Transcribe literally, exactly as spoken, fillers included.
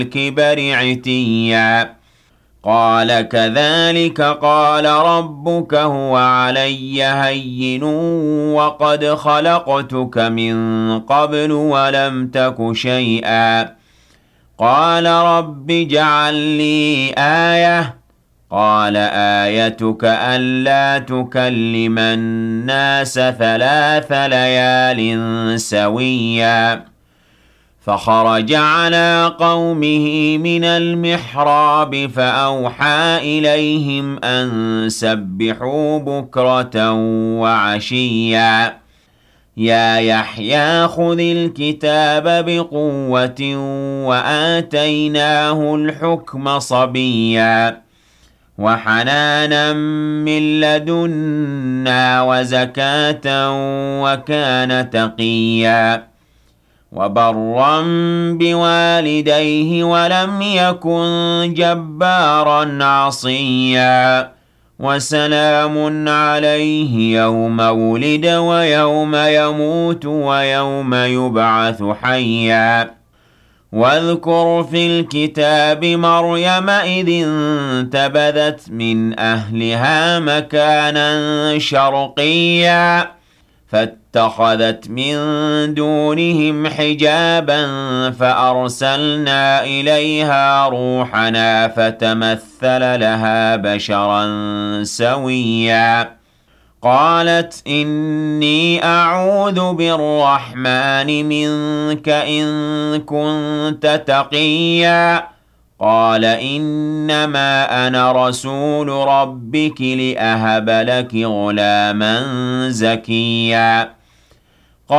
الكبر عتيا قال كذلك قال ربك هو علي هين وقد خلقتك من قبل ولم تك شيئا قال رب اجعل لي آية قال آيتك ألا تكلم الناس ثلاث ليال سويا فخرج على قومه من المحراب فأوحى إليهم أن سبحوا بكرة وعشيا يا يحيى خذ الكتاب بقوة وآتيناه الحكم صبيا وحنانا من لدنا وزكاة وكان تقيا وبرا بوالديه ولم يكن جبارا عصيا وسلام عليه يوم ولد ويوم يموت ويوم يبعث حيا واذكر في الكتاب مريم إذ انتبذت من أهلها مكانا شرقيا فاتخذت من دونهم حجابا فأرسلنا إليها روحنا فتمثل لها بشرا سويا قالت إني أعوذ بالرحمن منك إن كنت تقيا قال إنما أنا رسول ربك لأهب لك غلاما زكيا